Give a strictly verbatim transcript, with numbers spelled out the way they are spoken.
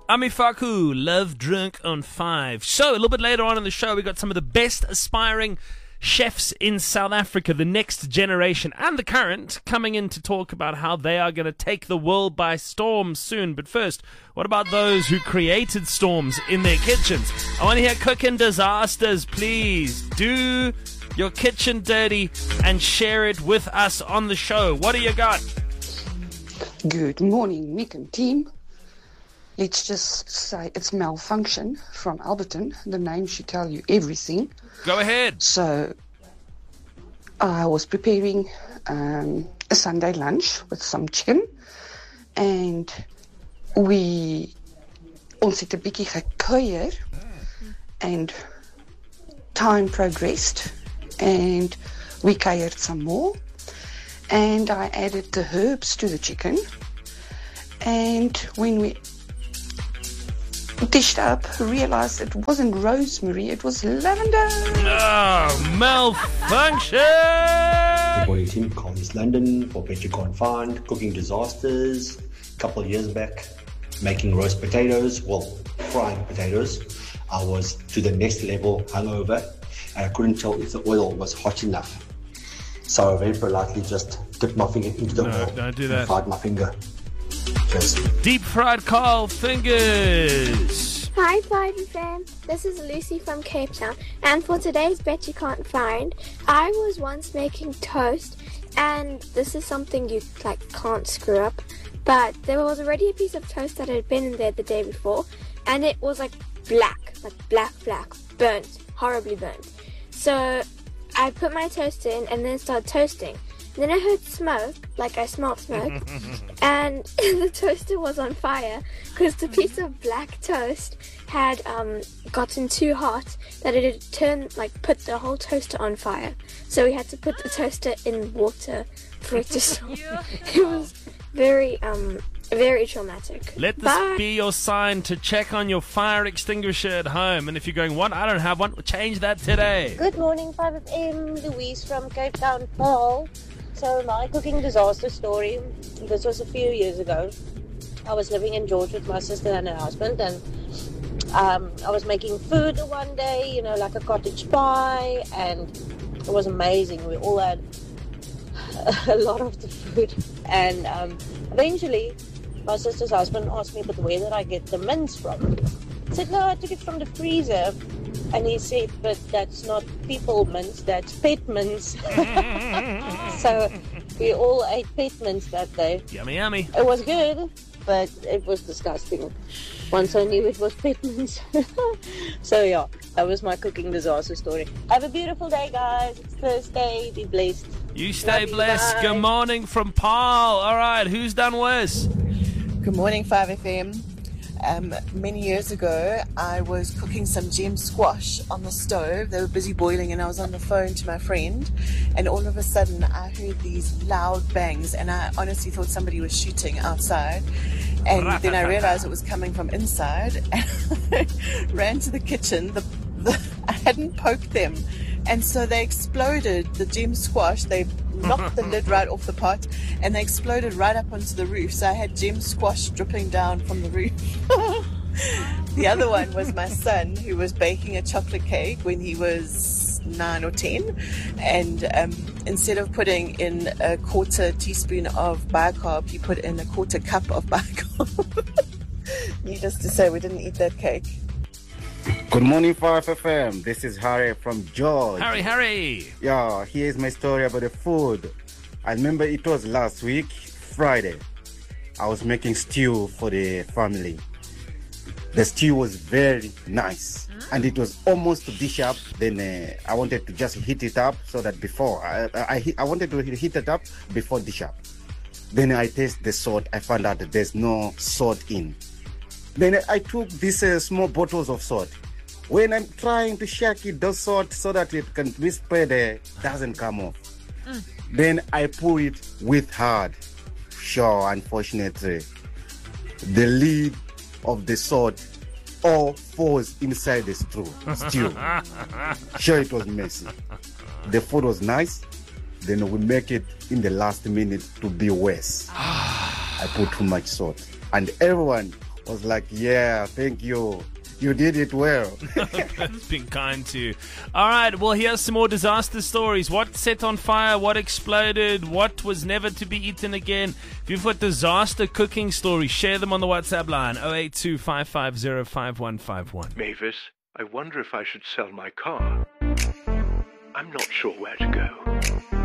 Ami Faku, Love Drunk on five. So, a little bit later on in the show, we got some of the best aspiring chefs in South Africa, the next generation and the current, coming in to talk about how they are going to take the world by storm soon. But first, what about those who created storms in their kitchens? I want to hear cooking disasters. Please do your kitchen dirty and share it with us on the show. What do you got? Good morning, Mick and team. Let's just say it's Malfunction from Alberton. The name should tell you everything. Go ahead. So, I was preparing um, a Sunday lunch with some chicken. And we ons het 'n bietjie gekuier. And time progressed. And we kuiered some more. And I added the herbs to the chicken. And when we dished up, realized it wasn't rosemary, it was lavender. Oh, malfunction! Good morning, team. Colin East London for Petricorn Fund, Cooking Disasters. A couple of years back, making roast potatoes, well, frying potatoes. I was to the next level hungover, and I couldn't tell if the oil was hot enough. So I very politely just dipped my finger into the no, oil. Don't do that. And fried my finger. Cheers. Deep fried Carl fingers. Hi, Five fam. This is Lucy from Cape Town, and for today's Bet You Can't Find, I was once making toast, and this is something you like can't screw up. But there was already a piece of toast that had been in there the day before, and it was like black, like black, black, burnt, horribly burnt. So I put my toast in and then started toasting. Then I heard smoke, like I smelled smoke, and the toaster was on fire because the piece of black toast had um, gotten too hot that it had turned, like, put the whole toaster on fire. So we had to put the toaster in water for it to stop. It was very, um, very traumatic. Let this Bye. be your sign to check on your fire extinguisher at home. And if you're going, what? I don't have one. Change that today. Good morning, five F M. Louise from Cape Town, Paul. So my cooking disaster story, this was a few years ago. I was living in George with my sister and her husband, and um, I was making food one day, you know, like a cottage pie, and it was amazing. We all had a lot of the food, and um, eventually my sister's husband asked me, but where did I get the mince from? I said, no, I took it from the freezer. And he said, but that's not people mince, that's pet mince. So we all ate pet mince that day. Yummy, yummy. It was good, but it was disgusting. Once I knew it was pet mince. So yeah, that was my cooking disaster story. Have a beautiful day, guys. It's Thursday. Be blessed. You stay Love you, blessed. bye. Good morning from Paul. All right, who's done worse? Good morning, five F M. Um, many years ago, I was cooking some gem squash on the stove. They were busy boiling, and I was on the phone to my friend, and all of a sudden I heard these loud bangs, and I honestly thought somebody was shooting outside. And then I realized it was coming from inside, and I ran to the kitchen. The, the, I hadn't poked them, and so they exploded. The gem squash, they knocked the lid right off the pot, and they exploded right up onto the roof. So I had gem squash dripping down from the roof. The other one was my son, who was baking a chocolate cake when he was nine or ten, and um, instead of putting in a quarter teaspoon of bicarb, he put in a quarter cup of bicarb. Needless to say, we didn't eat that cake. Good morning, five F M. This is Harry from George. Harry, Harry. Yeah, here's my story about the food. I remember it was last week, Friday. I was making stew for the family. The stew was very nice, and it was almost to dish up. Then uh, I wanted to just heat it up so that before I, I I wanted to heat it up before dish up. Then I taste the salt. I found out that there's no salt in. Then I took these uh, small bottles of salt. When I'm trying to shake it, the salt so that it can be spread, uh, doesn't come off. Mm. Then I pour it with hard. Sure, unfortunately, the lid of the salt all falls inside the stew. stew. Sure, it was messy. The food was nice. Then we make it in the last minute to be worse. I put too much salt. And everyone I was like, yeah, thank you. You did it well. It's been kind to you. All right, well, here's some more disaster stories. What set on fire? What exploded? What was never to be eaten again? If you've got disaster cooking stories, share them on the WhatsApp line, oh eight two, five five zero, five one five one. Mavis, I wonder if I should sell my car. I'm not sure where to go.